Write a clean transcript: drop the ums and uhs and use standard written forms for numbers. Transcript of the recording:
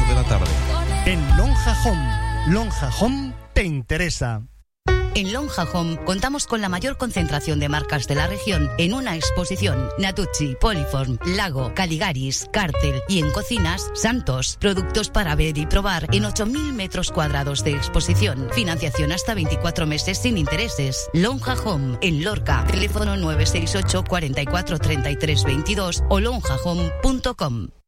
de la tarde. En Lonja Home. Lonja Home te interesa. En Lonja Home contamos con la mayor concentración de marcas de la región en una exposición. Natucci, Poliform, Lago, Caligaris, Cártel y en cocinas, Santos. Productos para ver y probar en 8.000 metros cuadrados de exposición. Financiación hasta 24 meses sin intereses. Lonja Home en Lorca. Teléfono 968 44 33 22 o lonjahome.com.